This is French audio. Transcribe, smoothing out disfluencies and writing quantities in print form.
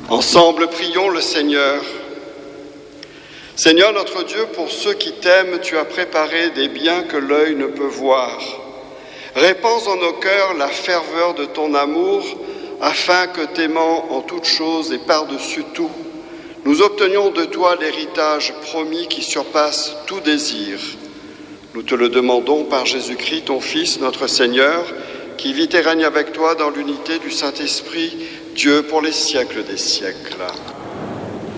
Ensemble, prions le Seigneur. Seigneur notre Dieu, pour ceux qui t'aiment, tu as préparé des biens que l'œil ne peut voir. Répands en nos cœurs la ferveur de ton amour, afin que, t'aimant en toutes choses et par-dessus tout, nous obtenions de toi l'héritage promis qui surpasse tout désir. Nous te le demandons par Jésus-Christ, ton Fils, notre Seigneur, qui vit et règne avec toi dans l'unité du Saint-Esprit, Dieu pour les siècles des siècles.